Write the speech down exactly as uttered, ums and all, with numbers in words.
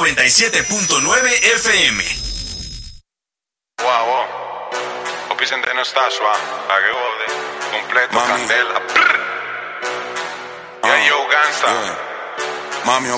noventa y siete punto nueve F M. Wow, wow. Opicente no está suave. Agode. Completo. Mami. Candela. Yeah, yo, gangsta. Yeah. Mami,